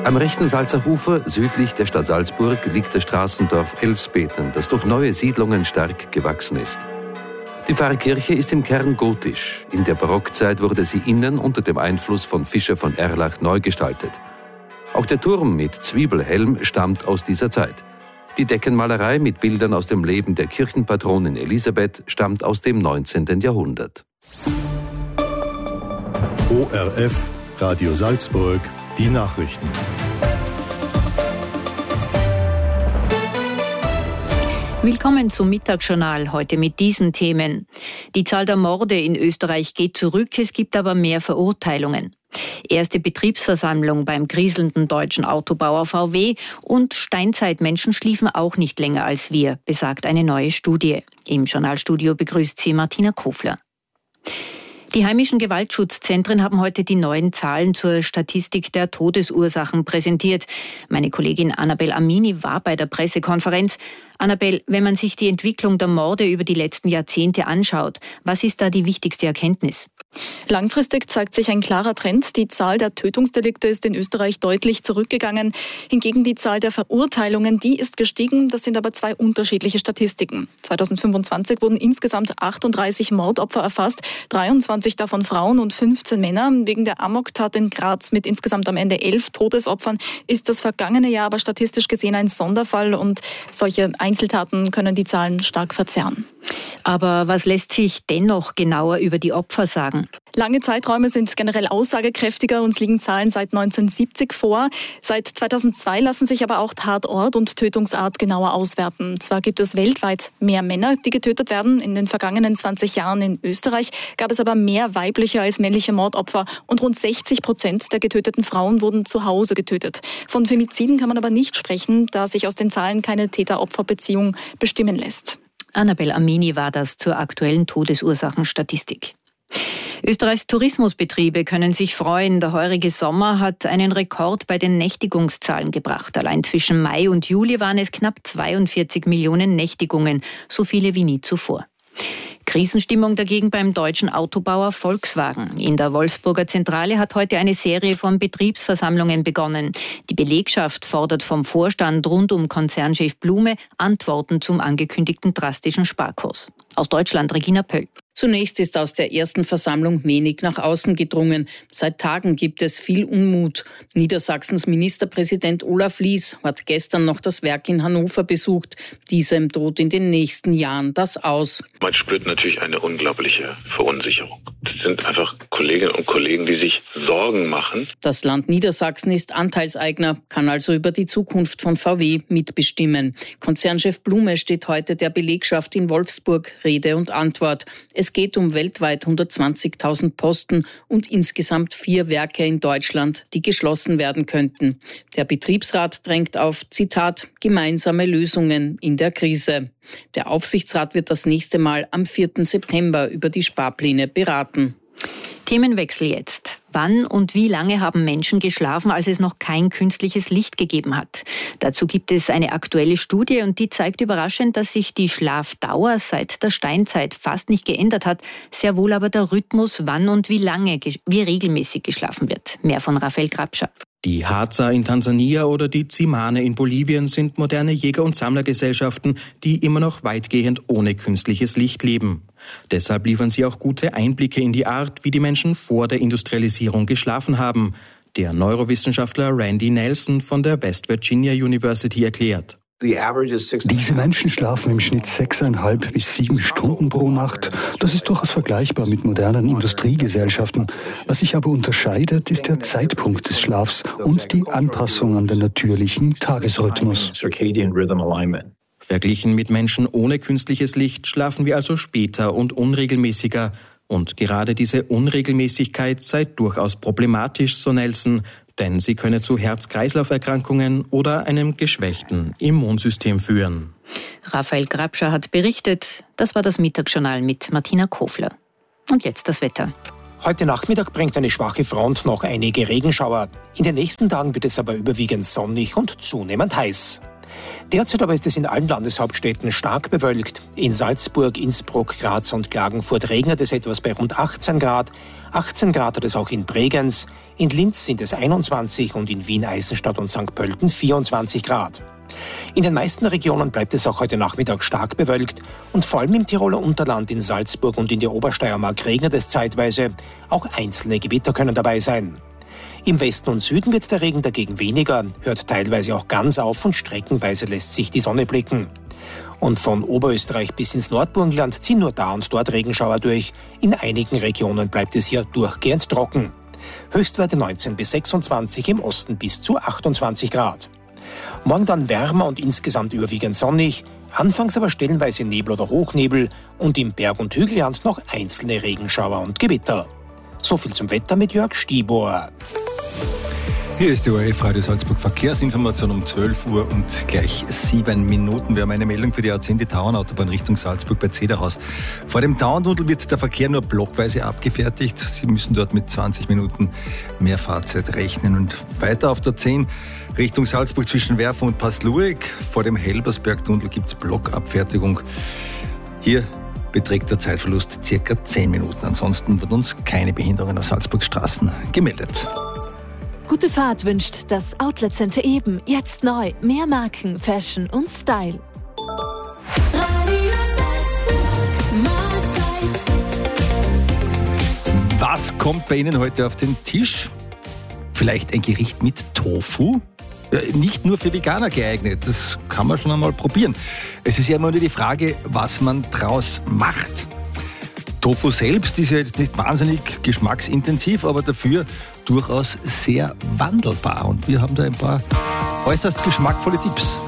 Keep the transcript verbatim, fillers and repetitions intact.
Am rechten Salzer Ufer, südlich der Stadt Salzburg, liegt das Straßendorf Elsbeten, das durch neue Siedlungen stark gewachsen ist. Die Pfarrkirche ist im Kern gotisch. In der Barockzeit wurde sie innen unter dem Einfluss von Fischer von Erlach neu gestaltet. Auch der Turm mit Zwiebelhelm stammt aus dieser Zeit. Die Deckenmalerei mit Bildern aus dem Leben der Kirchenpatronin Elisabeth stammt aus dem neunzehnten Jahrhundert. O R F, Radio Salzburg, die Nachrichten. Willkommen zum Mittagsjournal, heute mit diesen Themen. Die Zahl der Morde in Österreich geht zurück, es gibt aber mehr Verurteilungen. Erste Betriebsversammlung beim kriselnden deutschen Autobauer V W und Steinzeitmenschen schliefen auch nicht länger als wir, besagt eine neue Studie. Im Journalstudio begrüßt sie Martina Kofler. Die heimischen Gewaltschutzzentren haben heute die neuen Zahlen zur Statistik der Todesursachen präsentiert. Meine Kollegin Annabel Amini war bei der Pressekonferenz. Annabel, wenn man sich die Entwicklung der Morde über die letzten Jahrzehnte anschaut, was ist da die wichtigste Erkenntnis? Langfristig zeigt sich ein klarer Trend. Die Zahl der Tötungsdelikte ist in Österreich deutlich zurückgegangen. Hingegen die Zahl der Verurteilungen, die ist gestiegen. Das sind aber zwei unterschiedliche Statistiken. zweitausendfünfundzwanzig wurden insgesamt achtunddreißig Mordopfer erfasst, dreiundzwanzig davon Frauen und fünfzehn Männer. Wegen der Amoktat in Graz mit insgesamt am Ende elf Todesopfern ist das vergangene Jahr aber statistisch gesehen ein Sonderfall und solche Einzeltaten können die Zahlen stark verzerren. Aber was lässt sich dennoch genauer über die Opfer sagen? Lange Zeiträume sind generell aussagekräftiger. Uns liegen Zahlen seit neunzehnhundertsiebzig vor. Seit zweitausendzwei lassen sich aber auch Tatort und Tötungsart genauer auswerten. Zwar gibt es weltweit mehr Männer, die getötet werden. In den vergangenen zwanzig Jahren in Österreich gab es aber mehr weibliche als männliche Mordopfer. Und rund sechzig Prozent der getöteten Frauen wurden zu Hause getötet. Von Femiziden kann man aber nicht sprechen, da sich aus den Zahlen keine Täter-Opfer-Beziehung bestimmen lässt. Annabel Amini war das zur aktuellen Todesursachenstatistik. Österreichs Tourismusbetriebe können sich freuen. Der heurige Sommer hat einen Rekord bei den Nächtigungszahlen gebracht. Allein zwischen Mai und Juli waren es knapp zweiundvierzig Millionen Nächtigungen, so viele wie nie zuvor. Krisenstimmung dagegen beim deutschen Autobauer Volkswagen. In der Wolfsburger Zentrale hat heute eine Serie von Betriebsversammlungen begonnen. Die Belegschaft fordert vom Vorstand rund um Konzernchef Blume Antworten zum angekündigten drastischen Sparkurs. Aus Deutschland Regina Pöll. Zunächst ist aus der ersten Versammlung wenig nach außen gedrungen. Seit Tagen gibt es viel Unmut. Niedersachsens Ministerpräsident Olaf Lies hat gestern noch das Werk in Hannover besucht. Diesem droht in den nächsten Jahren das Aus. Man spürt natürlich eine unglaubliche Verunsicherung. Das sind einfach Kolleginnen und Kollegen, die sich Sorgen machen. Das Land Niedersachsen ist Anteilseigner, kann also über die Zukunft von V W mitbestimmen. Konzernchef Blume steht heute der Belegschaft in Wolfsburg Rede und Antwort. Es geht um weltweit hundertzwanzigtausend Posten und insgesamt vier Werke in Deutschland, die geschlossen werden könnten. Der Betriebsrat drängt auf, Zitat, gemeinsame Lösungen in der Krise. Der Aufsichtsrat wird das nächste Mal am vierten September über die Sparpläne beraten. Themenwechsel jetzt. Wann und wie lange haben Menschen geschlafen, als es noch kein künstliches Licht gegeben hat? Dazu gibt es eine aktuelle Studie und die zeigt überraschend, dass sich die Schlafdauer seit der Steinzeit fast nicht geändert hat, sehr wohl aber der Rhythmus, wann und wie lange, wie regelmäßig geschlafen wird. Mehr von Raphael Grabscher. Die Hadza in Tansania oder die Tsimane in Bolivien sind moderne Jäger- und Sammlergesellschaften, die immer noch weitgehend ohne künstliches Licht leben. Deshalb liefern sie auch gute Einblicke in die Art, wie die Menschen vor der Industrialisierung geschlafen haben. Der Neurowissenschaftler Randy Nelson von der West Virginia University erklärt. Diese Menschen schlafen im Schnitt sechseinhalb bis sieben Stunden pro Nacht. Das ist durchaus vergleichbar mit modernen Industriegesellschaften. Was sich aber unterscheidet, ist der Zeitpunkt des Schlafs und die Anpassung an den natürlichen Tagesrhythmus. Verglichen mit Menschen ohne künstliches Licht schlafen wir also später und unregelmäßiger. Und gerade diese Unregelmäßigkeit sei durchaus problematisch, so Nelson, denn sie könne zu Herz-Kreislauf-Erkrankungen oder einem geschwächten Immunsystem führen. Raphael Grabscher hat berichtet. Das war das Mittagsjournal mit Martina Kofler. Und jetzt das Wetter. Heute Nachmittag bringt eine schwache Front noch einige Regenschauer. In den nächsten Tagen wird es aber überwiegend sonnig und zunehmend heiß. Derzeit aber ist es in allen Landeshauptstädten stark bewölkt. In Salzburg, Innsbruck, Graz und Klagenfurt regnet es etwas bei rund achtzehn Grad. achtzehn Grad hat es auch in Bregenz. In Linz sind es einundzwanzig und in Wien, Eisenstadt und Sankt Pölten vierundzwanzig Grad. In den meisten Regionen bleibt es auch heute Nachmittag stark bewölkt und vor allem im Tiroler Unterland, in Salzburg und in der Obersteiermark regnet es zeitweise. Auch einzelne Gewitter können dabei sein. Im Westen und Süden wird der Regen dagegen weniger, hört teilweise auch ganz auf und streckenweise lässt sich die Sonne blicken. Und von Oberösterreich bis ins Nordburgenland ziehen nur da und dort Regenschauer durch. In einigen Regionen bleibt es hier durchgehend trocken. Höchstwerte neunzehn bis sechsundzwanzig, im Osten bis zu achtundzwanzig Grad. Morgen dann wärmer und insgesamt überwiegend sonnig, anfangs aber stellenweise Nebel oder Hochnebel und im Berg- und Hügelland noch einzelne Regenschauer und Gewitter. So viel zum Wetter mit Jörg Stibor. Hier ist die O R F Radio Salzburg Verkehrsinformation um zwölf Uhr und gleich sieben Minuten. Wir haben eine Meldung für die A zehn, die Tauernautobahn Richtung Salzburg bei Zederhaus. Vor dem Tauerntunnel wird der Verkehr nur blockweise abgefertigt. Sie müssen dort mit zwanzig Minuten mehr Fahrzeit rechnen. Und weiter auf der zehn Richtung Salzburg zwischen Werfen und Passlueg. Vor dem Helbersberg-Tunnel gibt es Blockabfertigung. Hier beträgt der Zeitverlust circa zehn Minuten. Ansonsten wird uns keine Behinderungen auf Salzburgs Straßen gemeldet. Gute Fahrt wünscht das Outlet Center Eben. Jetzt neu. Mehr Marken, Fashion und Style. Radio Salzburg, Mahlzeit. Was kommt bei Ihnen heute auf den Tisch? Vielleicht ein Gericht mit Tofu? Nicht nur für Veganer geeignet, das kann man schon einmal probieren. Es ist ja immer nur die Frage, was man draus macht. Tofu selbst ist ja jetzt nicht wahnsinnig geschmacksintensiv, aber dafür durchaus sehr wandelbar. Und wir haben da ein paar äußerst geschmackvolle Tipps.